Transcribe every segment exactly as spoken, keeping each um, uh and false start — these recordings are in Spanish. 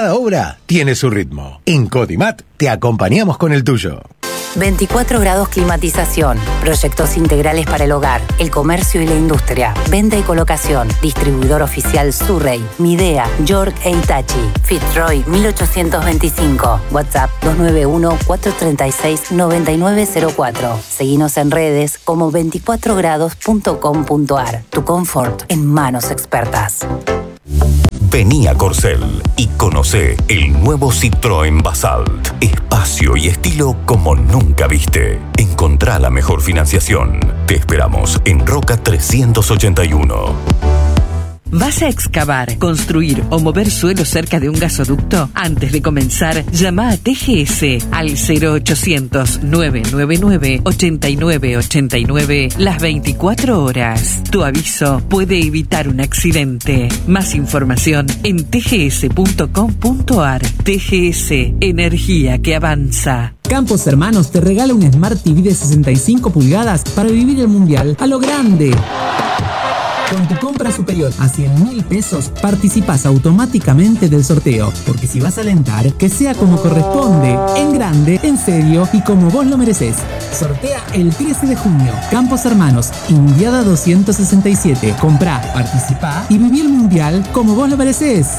Cada obra tiene su ritmo. En Codimat te acompañamos con el tuyo. veinticuatro grados climatización, proyectos integrales para el hogar, el comercio y la industria, venta y colocación, distribuidor oficial Surrey, Midea, York e Hitachi, Fitzroy mil ochocientos veinticinco, WhatsApp dos nueve uno, cuatro tres seis, nueve nueve cero cuatro. Seguinos en redes como veinticuatro grados punto com punto a r. Tu confort en manos expertas. Vení a Corcel y conoce el nuevo Citroën Basalt. Espacio y estilo como nunca viste. Encontrá la mejor financiación. Te esperamos en Roca trescientos ochenta y uno. ¿Vas a excavar, construir o mover suelo cerca de un gasoducto? Antes de comenzar, llama a T G S al cero ochocientos, nueve nueve nueve, ocho nueve ocho nueve las veinticuatro horas. Tu aviso puede evitar un accidente. Más información en t g s punto com punto a r. T G S, energía que avanza. Campos Hermanos te regala un Smart T V de sesenta y cinco pulgadas para vivir el mundial a lo grande. Con tu compra superior a cien mil pesos, participas automáticamente del sorteo. Porque si vas a alentar, que sea como corresponde, en grande, en serio y como vos lo mereces. Sortea el trece de junio. Campos Hermanos, Indiada doscientos sesenta y siete. Comprá, participá y viví el mundial como vos lo mereces.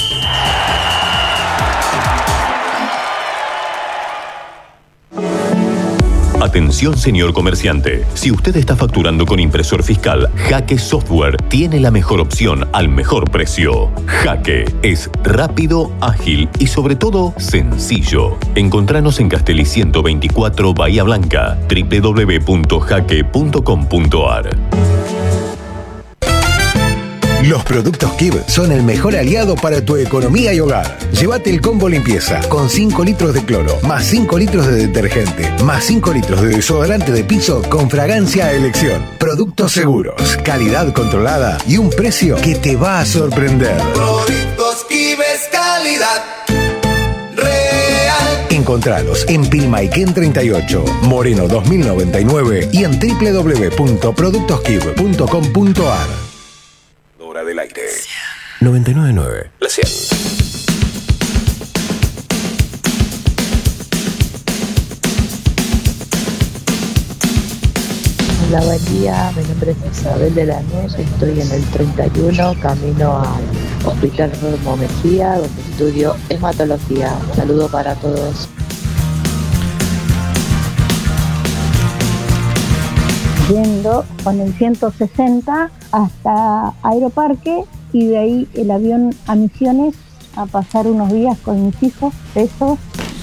Atención, señor comerciante. Si usted está facturando con impresor fiscal, Jaque Software tiene la mejor opción al mejor precio. Jaque es rápido, ágil y sobre todo sencillo. Encontranos en Castelli ciento veinticuatro Bahía Blanca, doble u doble u doble u punto jaque punto com punto a r. Los productos Kib son el mejor aliado para tu economía y hogar. Llévate el combo limpieza con cinco litros de cloro, más cinco litros de detergente, más cinco litros de desodorante de piso con fragancia a elección. Productos seguros, calidad controlada y un precio que te va a sorprender. Productos Kib es calidad real. Encontralos en Pilmaiquén treinta y ocho, Moreno dos mil noventa y nueve y en doble u doble u doble u punto productos kib punto com punto a r. Hora del aire. noventa y nueve punto nueve. La cien. Hola, buen día. Mi nombre es Isabel de Lanús. Estoy en el treinta y uno, camino al Hospital Romo Mejía, donde estudio hematología. Un saludo para todos. Yendo con el ciento sesenta hasta Aeroparque y de ahí el avión a Misiones a pasar unos días con mis hijos. Besos.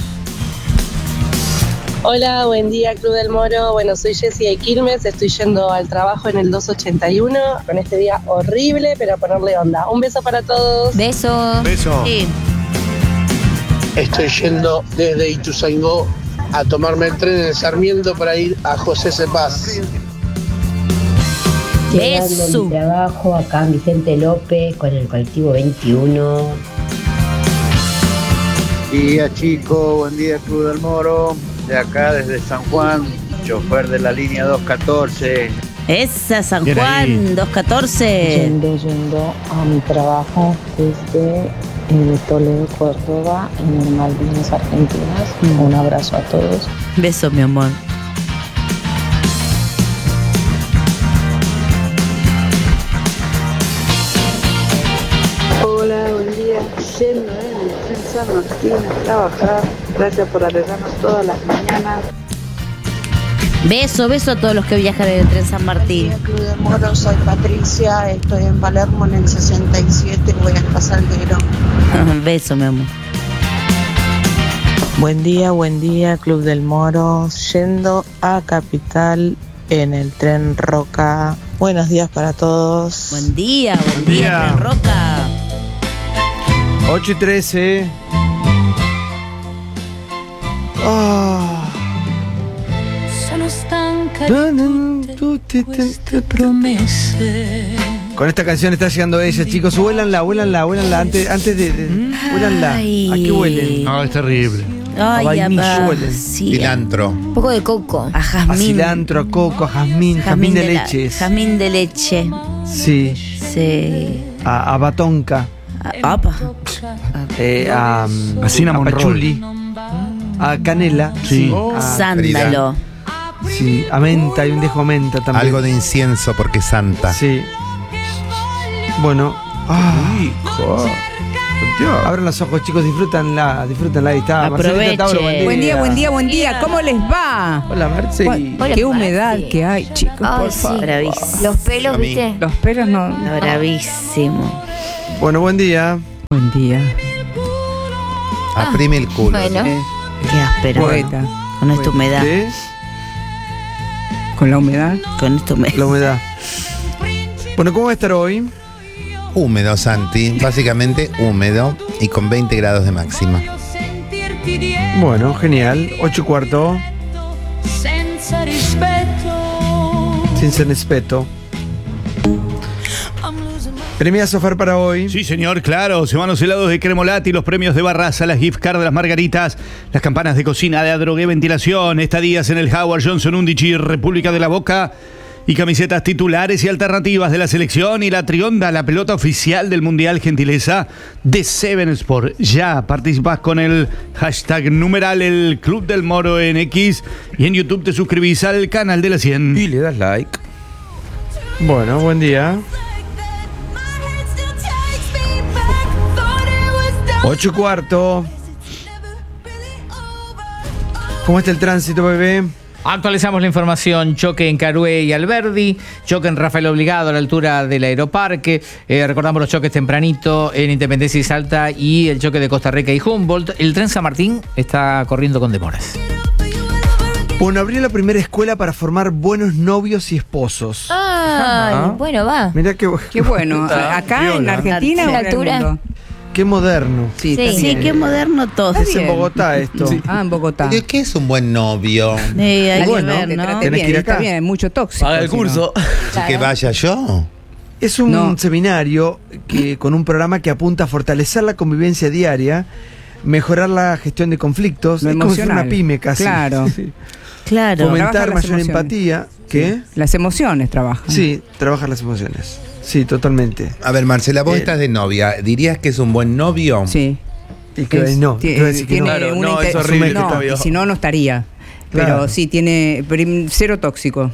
Hola, buen día Club del Moro. Bueno, soy Jessie de Quilmes, estoy yendo al trabajo en el doscientos ochenta y uno con este día horrible, pero a ponerle onda. Un beso para todos. Beso. Beso. Sí. Estoy yendo desde Ituzaingó a tomarme el tren en Sarmiento para ir a José Cepaz. Llegando a mi trabajo acá en Vicente López con el colectivo veintiuno. Buen día, chicos, buen día Club del Moro, de acá desde San Juan, chofer de la línea doscientos catorce. Esa, San Bien Juan, ahí. doscientos catorce. Yendo, yendo a mi trabajo desde eh, Toledo, Córdoba, en Malvinas Argentinas. Un abrazo a todos. Beso, mi amor. Hola, buen día. Yendo en el tren San Martín a trabajar. Gracias por alegrarnos todas las mañanas. Beso, beso a todos los que viajan en el tren San Martín. Hola, Club de Moro, soy Patricia, estoy en Palermo en el sesenta y siete, voy a pasar el Negrón. Beso, mi amor. Buen día, buen día, Club del Moro, yendo a Capital en el tren Roca. Buenos días para todos. Buen día, buen, Buen día, día. tren Roca. ocho y trece. Oh. Sono stanca di queste promesse. Con esta canción está llegando ella, chicos. Huélanla, huélanla, huélanla. Antes, antes de. de huélanla. ¿A qué huelen? No, es terrible. A Ay, vainilla apá, huelen. sí. Cilantro. Un poco de coco. A A jazmín. cilantro, a coco, a jazmín, jazmín de la- leches. Jazmín de leche. Sí. Sí. A, a batonca. A- apa. eh, a, A Cinnamon a Pachuli, a Canela, Sí. a, Sándalo. sí, a menta, hay un dejo a menta también. Algo de incienso porque es santa. Sí. Bueno. Ah. Abran los ojos, chicos, disfrútenla, disfrútenla. Ahí está. Marcelita Tauro, Buen día, buen día, buen día. ¿Cómo les va? Hola, Marce. Hola, Qué humedad Marce. que hay, chicos, Ay, por sí. favor. Bravísimo. Los pelos, ¿viste? Los pelos no. no. Bravísimo. Bueno, buen día. Buen día. Aprime el culo. Bueno. Eh, Qué áspero. Poeta. Con esta humedad. ¿Qué? ¿Con la humedad? Con esta humedad. La humedad. Bueno, ¿cómo va a estar hoy? Húmedo, Santi. Básicamente húmedo y con veinte grados de máxima. Bueno, genial. Ocho y cuarto. Sin ser respeto. Premia Sofar para hoy. Sí, señor, claro. Se van los helados de Cremolati, los premios de Barraza, las gift cards de las Margaritas, las campanas de cocina de Adrogué Ventilación, estadías en el Howard Johnson Undici, República de la Boca, y camisetas titulares y alternativas de la selección y la Trionda, la pelota oficial del Mundial, gentileza de Seven Sport. Ya participás con el hashtag numeral el Club del Moro en X y en YouTube te suscribís al canal de la cien. Y le das like. Bueno, buen día. Ocho y cuarto. ¿Cómo está el tránsito, bebé? Actualizamos la información. Choque en Carué y Alberdi, choque en Rafael Obligado a la altura del Aeroparque. Eh, recordamos los choques tempranito en Independencia y Salta y el choque de Costa Rica y Humboldt. El tren San Martín está corriendo con demoras. Bueno, abrió la primera escuela para formar buenos novios y esposos. Ay, Ajá. bueno, va. Mirá qué, Qué bueno. ¿Acá en Argentina o en el altura? mundo? Qué moderno. Sí, Sí, está bien. qué moderno todo. Es en Bogotá esto. Sí. Ah, en Bogotá. ¿Qué qué es un buen novio? Sí, hay que Bueno, ver, Te ¿no? trate Tenés bien, que ir está acá. bien, hay mucho tóxico. Paga el si no. curso. Así que vaya yo. Es un No. seminario que, con un programa que apunta a fortalecer la convivencia diaria, mejorar la gestión de conflictos. Lo es como si fuera emocional. una pyme casi. Claro. Sí. Claro. Fomentar Trabajar las mayor emociones. empatía. ¿Qué? Las emociones trabajan. Sí, trabajar las emociones. Sí, totalmente. A ver, Marcela, vos Eh. estás de novia. ¿Dirías que es un buen novio? Sí. Y que Es- no. tie- te voy a decir que tiene no. Claro, una no, inte- es horrible no, que está bien. si no, no estaría. Claro. Pero sí, tiene prim- cero tóxico.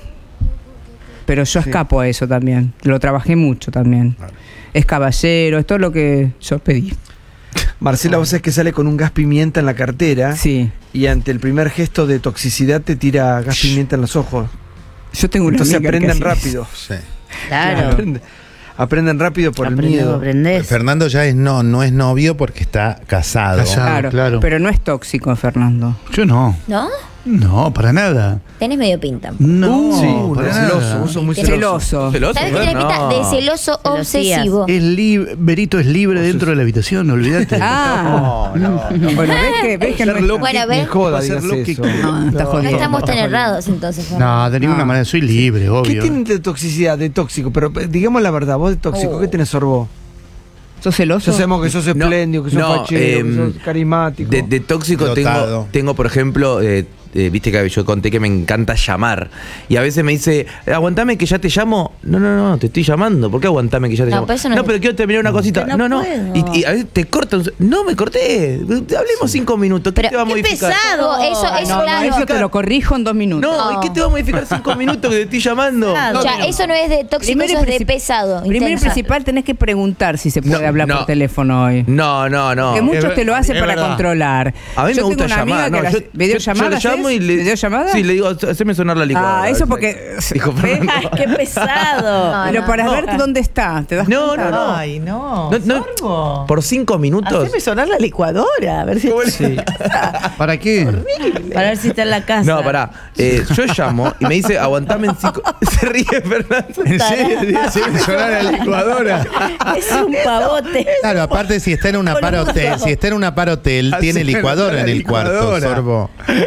Pero yo Sí. escapo a eso también. Lo trabajé mucho también. Es caballero, es todo lo que yo pedí. Marcela, vos sabés que sale con un gas pimienta en la cartera. Sí. Y ante el primer gesto de toxicidad te tira gas pimienta en los ojos. Yo tengo una Entonces amiga que aprenden hace rápido. Sí. Claro. Aprenden, aprenden rápido por el Aprendés, miedo. aprendés. Fernando ya es no, no es novio porque está casado. Casado. Claro, claro. pero no es tóxico, Fernando. Yo no. ¿No? No, para nada. Tenés medio pinta. No, Sí, para pero nada. celoso, vos sos muy celoso. Celoso. ¿Sabes qué tiene pinta? De celoso obsesivo. Es libre, Berito es libre dentro de la habitación, olvídate. Ah. No, no, no. Bueno, ves que, ves que no es- Bueno, a Ni ver, joda, Hacer digas lo que eso. quiera. No, está no jodido. estamos tan errados entonces. Fernando. No, de ninguna No. manera, soy libre, ¿Qué obvio. tienen de toxicidad, de tóxico? Pero eh, digamos la verdad, vos de tóxico, Oh. ¿qué tenés, Sorbo? ¿Sos celoso? Ya sabemos que sos No, espléndido, que sos no, fachero, em, que sos carismático. De, de tóxico Dotado. tengo, tengo, por ejemplo, eh, eh, viste que yo conté que me encanta llamar. Y a veces me dice, aguantame que ya te llamo. No, no, no, te estoy llamando. ¿Por qué aguantame que ya te No, llamo? pero eso no no, es- pero quiero terminar una cosita. Pero No, no no. puedo. Y, y a veces te cortan. No, me corté. Hablemos cinco minutos. ¿Qué Pero, te va a qué modificar? pesado. Eso, Ah, eso, no, claro. no, eso te lo corrijo en dos minutos. No, ¿y qué te va a modificar cinco minutos que te estoy llamando? O No, sea, no. eso no es de tóxico, Primero y eso es de princip- pesado. Primero y intenso. principal tenés que preguntar si se puede No, hablar no. por teléfono hoy. No, no, no. Que muchos Es te lo ver- hacen es para verdad. controlar. A mí Yo me gusta tengo una amiga llamar. que No, las- yo, yo, yo ¿videollamadas le llamo es? y le. ¿Videollamadas? Sí, le digo, haceme sonar la licuadora. Ah, eso porque. Dijo ¿Ves? Fernando. Ay, qué pesado. No, Pero no. para no. ver dónde está, ¿te das No, cuenta? no, no. Ay, no. No, no, Sorbo. por cinco minutos. Haceme sonar la licuadora, a ver si Sí. ¿Para qué? para ver si está en la casa. No, pará. Eh, yo llamo y me dice, aguantame en cinco. Se ríe Fernando. ¿En serio? ¿Se sonar la licuadora? Es un pavote. Claro, aparte si está en una par hotel, si está en una par hotel, tiene Haceme licuadora en la el cuarto, licuadora. Sorbo. Oh,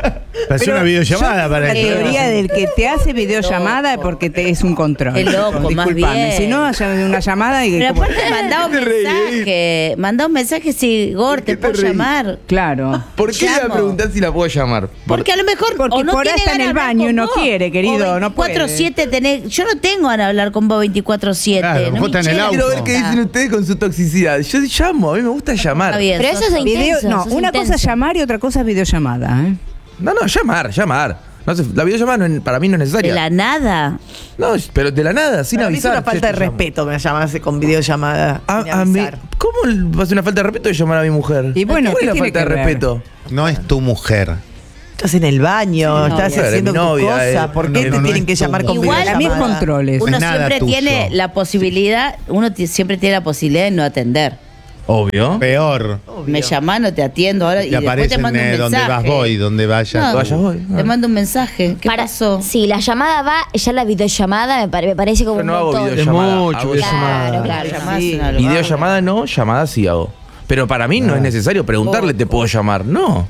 Hace una videollamada para La eso. teoría del que te hace videollamada es porque te es un control. Qué loco, más Disculpame. bien. Si no, haya una llamada y... Pero como- aparte mandá un mensaje. Mandá un mensaje si Gor te puedo llamar. Claro. ¿Por qué le va a Llamo. preguntar si la puedo llamar? Porque a lo mejor Porque o no por ahí tiene está en ganas el de hablar baño y con no vos, quiere, querido, o no puede. veinticuatro siete tenés. Yo no tengo ganas de hablar con vos veinticuatro siete. Claro, no vos me estás en el hinché la auto. Quiero ver qué pelota. dicen ustedes con su toxicidad. Yo llamo, a mí me gusta llamar. Está bien, Pero sos- eso es Video- intenso. no, sos una cosa intenso. es llamar y otra cosa es videollamada. ¿eh? No, no, llamar, llamar. No sé, la videollamada no es- para mí no es De necesaria. la nada. No, pero de la nada, sin Para mí es avisar. una falta de Yo te llamo. respeto que me llamase con videollamada. A, sin a mí, avisar. ¿cómo va a ser una falta de respeto de llamar a mi mujer? Y bueno, ¿cuál ¿qué es la tiene falta de que ver? respeto? No es tu mujer. Estás en el baño, Sí, estás novia. haciendo Mi tu novia, cosa. eh. ¿Por qué No, te no tienen es que tu llamar con mujer. Igual A mí es videollamada? controles. Uno es nada siempre tuyo. tiene la posibilidad, uno ti- siempre tiene la posibilidad de no atender. Obvio. Peor. Me llamás, no te atiendo ahora y Te después te aparecen mando un eh, donde mensaje. vas voy, donde vayas. No, Vaya voy. Te mando un mensaje. ¿Qué Para, pasó? Sí, la llamada va, ya la videollamada me, pare- me parece como Yo un no hago montón. videollamada. mucho hago videollamada. Claro, claro, llamás Sí. una Videollamada no, llamada sí hago. Pero para mí no es necesario preguntarle, ¿te puedo llamar? No.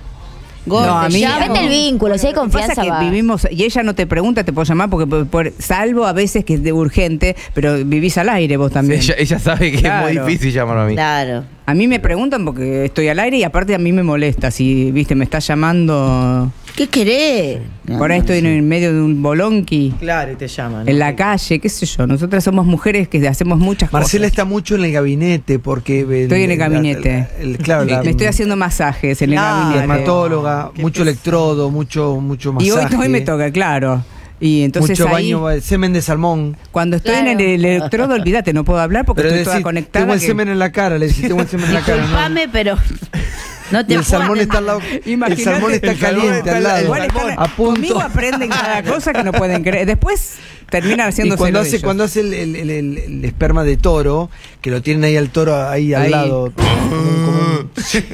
Gordo, No, a mí- llamo. Depende del vínculo, si hay Lo que pasa confianza es que va. vivimos, y ella no te pregunta, te puedo llamar, porque por, por- salvo a veces que es de urgente, pero vivís al aire vos también. Ella, ella sabe que Claro. es muy difícil llamarme a mí. Claro. A mí me preguntan porque estoy al aire y aparte a mí me molesta. Si, viste, me estás llamando. ¿Qué querés? Por ahí estoy en el medio de un bolonqui, Claro, y te llaman. en la calle, qué sé yo. Nosotras somos mujeres que hacemos muchas Marcela cosas. está mucho en el gabinete porque... el- Estoy en el la- gabinete. el- el- claro, la, me estoy haciendo masajes en el Claro. gabinete. dermatóloga, mucho electrodo, mucho, mucho Y masaje. hoy, hoy me toca, claro. Y entonces mucho ahí, baño, semen de salmón. cuando estoy Claro. en el electrodo, olvídate, no puedo hablar porque Pero estoy decís, toda conectada. tengo el que- semen en la cara, le decís, tengo el semen en la cara. ¿no? Disculpame, pero no te Y el puedo salmón está al atender. lado. El Imagínate, salmón está el salmón caliente está al lado. Igual están- a punto. Conmigo aprenden cada cosa que no pueden creer. Después terminan Y haciéndose cuando lo de hace, ellos. cuando hace el, el- el- el- el esperma de toro, que lo tienen ahí al toro ahí al Ahí. lado. como un- como un-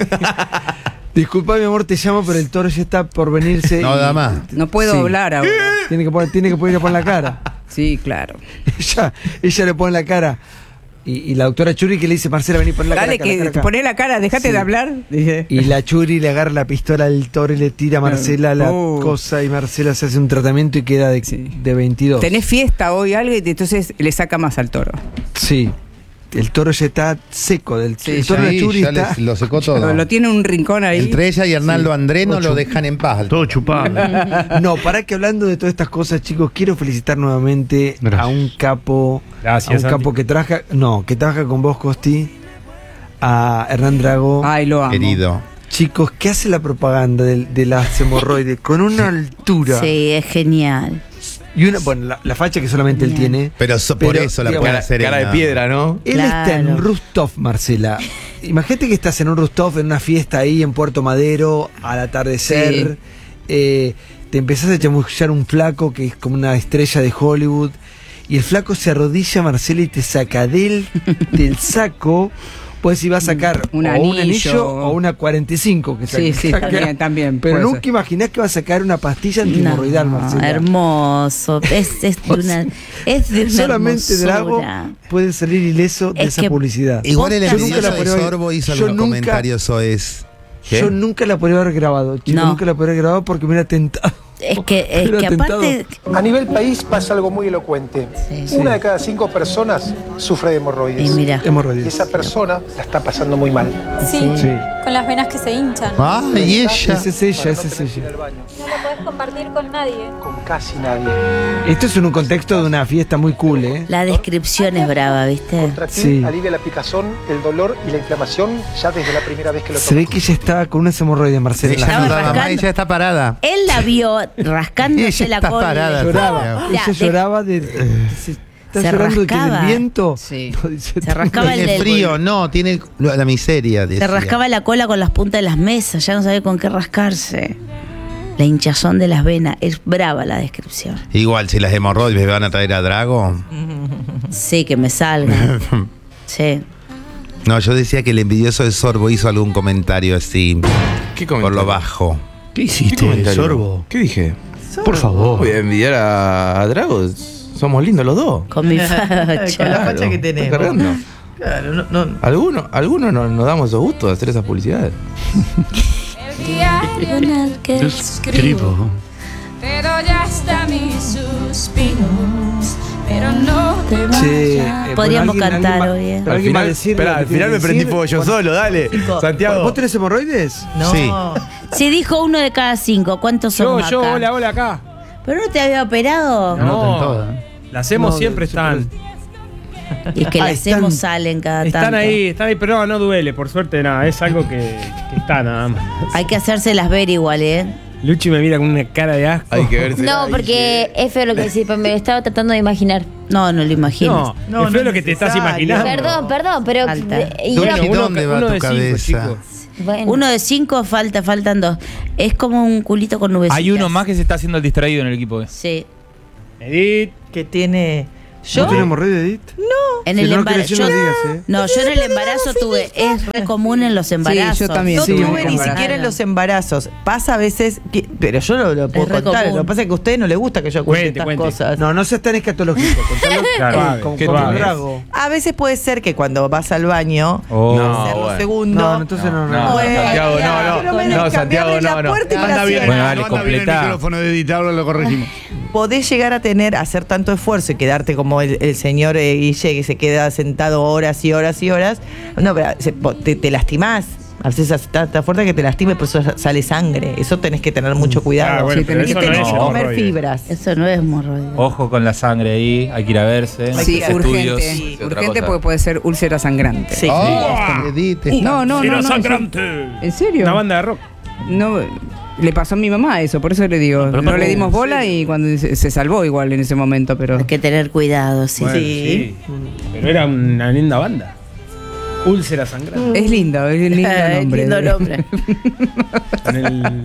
Disculpa, mi amor, te llamo, pero el toro ya está por venirse. No y- da más. No puedo Sí. hablar ahora. Tiene que poner, tiene que poner por la cara. Sí, claro. ella, ella le pone la cara. Y, y la doctora Churi que le dice, Marcela, vení, pon la Dale, cara. que cara, cara, poné la cara, dejate Sí. de hablar. Dice. Y la Churi le agarra la pistola al toro y le tira a Marcela la Oh. cosa y Marcela se hace un tratamiento y queda de, Sí. de veintidós. Tenés fiesta hoy, algo, y entonces le saca más al toro. Sí. El toro ya está seco. Del, Sí, el toro Sí, de Churi ya está... les- lo secó todo. Lo, lo tiene en un rincón ahí. Entre ella y Arnaldo André no Ocho. lo dejan en paz. Todo chupado. No, para que hablando de todas estas cosas, chicos, quiero felicitar nuevamente Gracias. a un capo, Gracias, a un Santi. capo que trabaja, no, que trabaja con vos, Costi, a Hernán Drago. Ay, lo amo. Querido. Chicos, ¿qué hace la propaganda de, de las hemorroides? Con una altura. Sí, es genial. Y una, bueno, la, la facha que solamente él Bien. tiene. Pero so- por Pero, eso la digamos, pueden Cara, hacer cara en- de piedra, ¿no? Él está en Claro. un rooftop, Marcela. Imagínate que estás en un rooftop, en una fiesta ahí en Puerto Madero, al atardecer. eh, te empezás a chamullar un flaco que es como una estrella de Hollywood. Y el flaco se arrodilla, Marcela, y te saca del, del saco. Pues si va a sacar Un o un anillo. anillo o una cuarenta y cinco. Que Sí, saca- sí, saca. también, también. Pero puede nunca ser. imaginás que va a sacar una pastilla antimorroidal, No, Marcela. hermoso. Es, es de una, es de una Solamente hermosura. Drago puede salir ileso de Es esa que- publicidad. Igual el Yo nunca envidioso la de podría haber- Sorbo hizo yo algunos nunca- comentarios soez. ¿Qué? Yo nunca la podría haber grabado, chico, No. nunca la podría haber grabado porque me hubiera tentado. Es que, es Pero que atentado. aparte. A nivel país pasa algo muy elocuente. Sí. Una de cada cinco personas sufre de hemorroides. Y mira. Y esa persona la está pasando muy mal. Sí, Sí. con las venas que se hinchan. Ah, y ella. Esa es ella, Para no esa es tener que ir ella. al baño. No lo podés compartir con nadie. Con casi nadie. Esto es en un contexto de una fiesta muy cool, ¿eh? La descripción es brava, ¿viste? Contractil Sí. alivia la picazón, el dolor y la inflamación ya desde la primera vez que lo Se ve tomas. que ella estaba con unas hemorroides, Marcela. Ella Estaba no daba más, rascando. ella está parada. Él la vio rascándose Ella la está cola. parada. Lloraba. Mira, Ella de- lloraba de. se- ¿Está Se llorando de que rascaba. del viento? Sí. No, dice, Se rascaba el Tiene del- frío, no, tiene la miseria. Se decía. rascaba la cola con las puntas de las mesas, ya no sabía con qué rascarse. La hinchazón de las venas, es brava la descripción. Igual, si las hemorroides me van a traer a Drago. Sí, que me salga. Sí. No, yo decía que el envidioso de Sorbo hizo algún comentario así. ¿Qué Por comentario? lo bajo. ¿Qué ¿Qué hiciste, comentario? Sorbo? ¿Qué dije? Por favor. Voy a envidiar a, a Drago. Somos lindos los dos. Con mi Con la facha. facha que Está tenemos. cargando. Claro, no, no. Algunos, algunos no- nos damos esos gustos de hacer esas publicidades. diario en el que escribo, pero ya está mi suspiro, pero no te vayas. Sí, eh, Podríamos bueno, alguien- cantar alguien va- hoy, ¿eh? pero alguien va a decir Esperá, lo que al tiene final que me prendí decir. fuego yo Bueno, solo, dale. Santiago. ¿Vos tenés hemorroides? No. Sí. Si dijo uno de cada cinco, ¿cuántos Yo, somos yo, acá? hola, hola acá. ¿Pero no te había operado? No, las hacemos No, siempre de- están. Y que Ah, le están- hacemos salen cada Están tanto. ahí, están ahí, pero no, no duele, por suerte nada, es algo que, que está nada más. Hay que hacérselas ver igual, ¿eh? Luchi me mira con una cara de asco. Hay que verse. No, porque es feo lo que decís, pero me lo estaba tratando de imaginar. No, no lo imagines. No, No, es feo no lo es que te estás necesario. imaginando. Perdón, perdón, pero. Falta. de- y Luchi, era- uno ¿dónde ca- va uno tu de cinco, cabeza? chicos. bueno. Uno de cinco, falta, faltan dos. Es como un culito con nubecitas. Hay uno más que se está haciendo el distraído en el equipo. eh. Sí. Edith, Que tiene. ¿No Yo. tiene hemorroide, Edith? En Si el no embarazo. creció, no digas, ¿eh? No, yo en el embarazo tuve. Es re común en los embarazos. yo también. No Sí, tuve muy ni raro. siquiera en los embarazos. Pasa a veces, que- pero yo lo, lo puedo Es re contar. común. Lo que pasa es que a ustedes no les gusta que yo cuente Cuente, estas cuente. cosas. No, no seas tan escatológico. Contalo Claro, con, ¿qué con tal? un trago. A veces puede ser que cuando vas al baño, Oh. hacer lo bueno. segundo. No, entonces no, no. No, Bueno, Santiago, ya, no, pero no. me No, dejan Santiago, abrir la no, no. puerta y me Anda la bien, cierran. Bueno, dale, no anda bien el completá. micrófono de Edith, ahora lo corregimos. Podés llegar a tener, hacer tanto esfuerzo y quedarte como el, el señor eh, Guille, que se queda sentado horas y horas y horas. No, pero se- po- te, te lastimás. A veces es tanta fuerte que te lastime, por eso sale sangre. Eso tenés que tener mucho cuidado. Ah, bueno, Sí, pero tenés eso que no tenés es que comer hemorroide. fibras. Eso no es hemorroide. Ojo con la sangre ahí, hay que ir a verse. Sí, estudios. urgente. Sí, otra Urgente cosa. porque puede ser úlcera sangrante. Sí. ¡Oh! Edith, No, no, no. Cero no, sangrante. ¿En serio? Una banda de rock. No, le pasó a mi mamá eso, por eso le digo. pero no ¿por le qué? dimos bola y cuando se, se salvó igual en ese momento, pero. Hay que tener cuidado, sí. Bueno, Sí. sí. Pero era una linda banda. Úlcera sangrante. Es lindo, es lindo Es nombre. lindo nombre. Con el-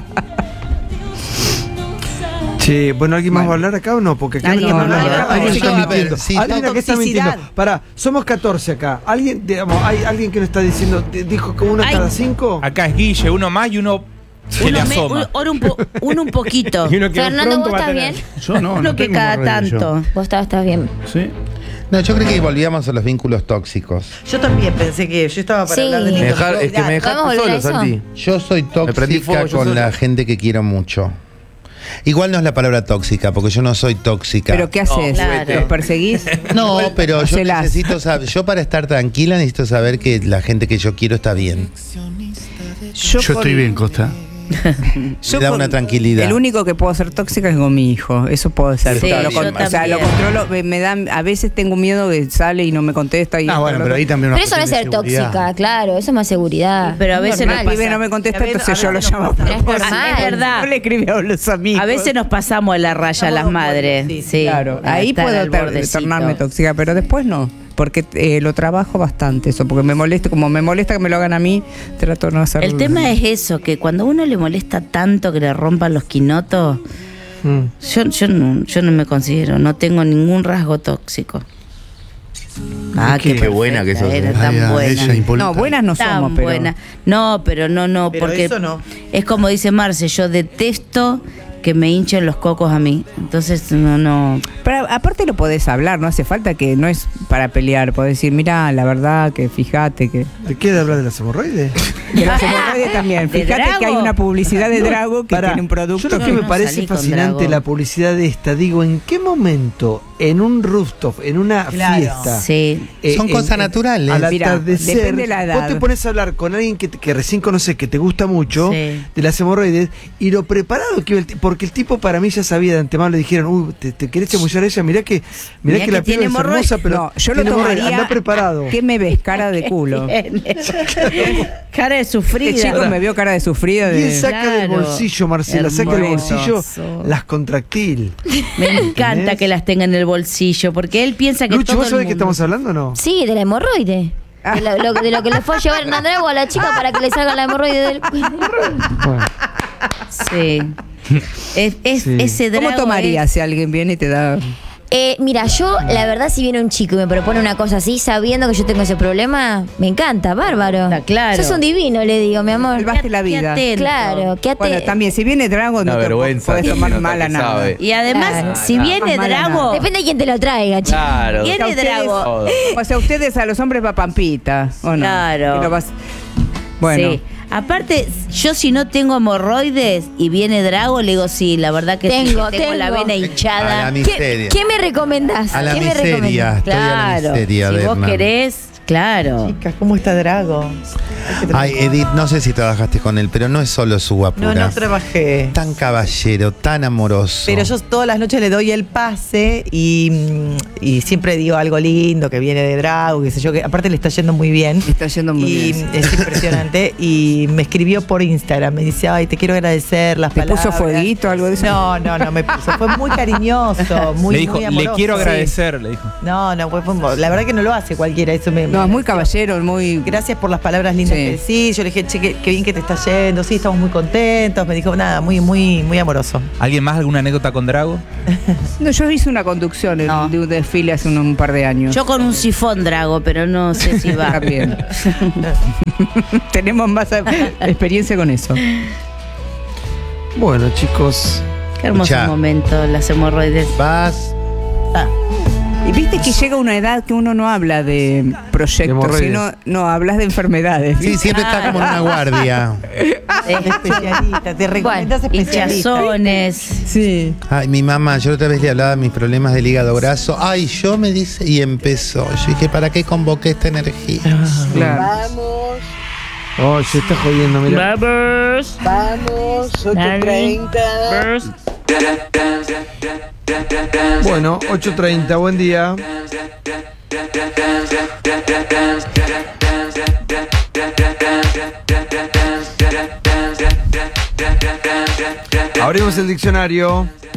Che, bueno, ¿alguien más va a hablar acá o no? Porque acá Alguien no más está va a hablando. hablar. Alguien Yo, está a ver, mintiendo. sí, Alguien acá está toxicidad. mintiendo. Pará, somos catorce acá. Alguien, digamos, hay alguien que nos está diciendo, di- dijo que uno Ay. cada cinco. Acá es Guille, uno más y uno que le Uno, me- asoma. uno- uno un po- uno un poquito. y uno que Fernando, pronto ¿vos va a estás tener. bien? Yo no, Uno no que tengo cada hemorroides yo. tanto. Vos estás, estás bien. Sí. No, yo creo que volvíamos a los vínculos tóxicos. Yo también pensé que yo estaba para Sí. hablar de Me mi dejar- es que me dejaste ¿Podemos volver a solo, eso? Santi. Yo soy Me prendí tóxica fuego yo con solo. la gente que quiero mucho. Igual no es la palabra tóxica, porque yo no soy tóxica. ¿Pero qué haces? claro. ¿Los perseguís? No, pero yo Hacelas. necesito saber, yo para estar tranquila necesito saber que la gente que yo quiero está bien. Yo, con- estoy bien, Costa. Yo Me da con- una tranquilidad. El único que puedo ser tóxica es con mi hijo. Eso puedo ser. Sí, Lo yo con- o sea, lo también. controlo. Me, me dan, a veces tengo miedo que sale y no me contesta. Y Ah, bueno, pero ahí también una Pero eso no es ser cuestión de seguridad. tóxica, claro, eso es más seguridad. Pero a veces el nos normal. pibe no me contesta, A ver, entonces a yo lo veces llamo. nos pasa. Pero es normal. Es verdad. No le escribe a los amigos. A veces nos pasamos a la raya a las Estamos madres. sí, Sí, Claro, a ahí estar puedo al ter- bordecito. tornarme tóxica, pero después no. Porque eh, lo trabajo bastante eso, porque me molesta, como me molesta que me lo hagan a mí, trato de no hacerlo. El tema es eso, que cuando a uno le molesta tanto que le rompan los quinotos, Mm. yo, yo, no, yo no me considero, no tengo ningún rasgo tóxico. Ah, Qué qué, buena que perfecta, sos, era eh. tan Ay, buena. ella impoluta. No, buenas no Tan somos, pero. buena. No, pero no, no, Pero porque eso no. es como dice Marce, yo detesto que me hinchen los cocos a mí. Entonces, no, no. Pero aparte lo podés hablar, no hace falta que no es para pelear, podés decir, mira, la verdad que fíjate que. ¿De qué de hablar de las hemorroides? De los hemorroides también. ¿De Fíjate Drago? que hay una publicidad de No, Drago que pará, tiene un producto Yo lo que que me no parece salí con fascinante Drago. la publicidad de esta, digo, ¿en qué momento en un rooftop, en una Claro. fiesta, Sí. eh, Son en- cosas en- naturales. al Mira, atardecer, depende de la edad. vos te pones a hablar con alguien que, te- que recién conoces, que te gusta mucho, Sí. de las hemorroides, y lo preparado que iba el ti- porque el tipo para mí ya sabía de antemano, le dijeron, uy, te, te querés chamullar a ella, mirá que, mirá Mirá que que la piba tiene es hemorroides. hermosa, pero No, yo lo tiene hemorroides, tomaría. andá preparado. ¿Qué me ves? Cara de culo. Cara de Este sufrida. chico me vio cara de sufrida. Y él De... saca del Claro. bolsillo, Marcela, saca del Hermoso. bolsillo las contractil. Me encanta ¿Entendés? que las tenga en el bolsillo, porque él piensa que Lucho, todo ¿vos el sabés de qué mundo- estamos hablando o no? Sí, de la hemorroide. De lo, lo- de lo que le fue a llevar Hernán Drago a la chica para que le salga la hemorroide del. Bueno, Sí. Es, es- Sí. Ese ¿Cómo Drago tomarías es- si alguien viene y te da... Eh, mira, yo, la verdad, si viene un chico y me propone una cosa así, sabiendo que yo tengo ese problema, me encanta, bárbaro. Está claro. Sos un divino, le digo, mi amor. Salvaste la Qué vida. atento. Claro, quédate. Bueno, también, si viene Drago, Una no te vergüenza, podés se tomar nota mal a que nada. sabe. Y además, Claro. si No, viene no, mala Drago, Depende de quién te lo traiga, chico. Claro. viene Ustedes- Drago. Todo. O sea, ustedes a los hombres va Pampita, ¿o no? Claro. Que lo vas- Bueno, Sí. Aparte, yo si no tengo hemorroides y viene Drago, le digo, sí, la verdad que sí, Tengo, que tengo la tengo. vena hinchada. A la ¿Qué, miseria. qué me recomendás? A la ¿Qué me miseria. recomendás? Estoy a la Claro, miseria, si vos Berna. querés, claro. Chicas, ¿cómo está Drago? Ay, Edith, no sé si trabajaste con él, pero no es solo su guapura. No, no trabajé. Tan caballero, tan amoroso. Pero yo todas las noches le doy el pase y, mm, y siempre digo algo lindo que viene de Drago, qué sé yo, que aparte le está yendo muy bien. Le está yendo muy y bien. es impresionante. Y me escribió por Instagram, me dice, ay, te quiero agradecer las ¿Te palabras. puso fueguito algo de eso? No, no, no me puso. Fue muy cariñoso, muy, le dijo, muy amoroso. le quiero Sí. agradecer, le dijo. No, no, fue, fue- la verdad que no lo hace cualquiera. Eso me, No, es muy caballero, muy. Gracias por las palabras lindas Sí. que decís. Yo le dije, che, qué, qué bien que te está yendo. Sí, estamos muy contentos. Me dijo, nada, muy, muy, muy amoroso. ¿Alguien más? ¿Alguna anécdota con Drago? No, yo hice una conducción en- No. de un desfile hace un, un par de años. Yo con un sifón Drago, pero no sé si va. También. Tenemos más eh, experiencia con eso. Bueno, chicos. Qué hermoso Escuchá. momento, las hemorroides. Vas. Ah, Y viste que llega una edad que uno no habla de proyectos, hemorroides. sino no hablas de enfermedades. Sí, siempre está como en una guardia. Especialista, te recomendás bueno, especialista. hinchazones. Sí. Ay, mi mamá, yo otra vez le hablaba de mis problemas del hígado graso. Ay, yo me dice, y empezó. Yo dije, ¿para qué convoqué esta energía? Claro. Vamos, Oh, se está jodiendo, mira. Vamos. vamos, ocho Dale. treinta. Vamos. Bueno, ocho treinta, buen día. Abrimos el diccionario.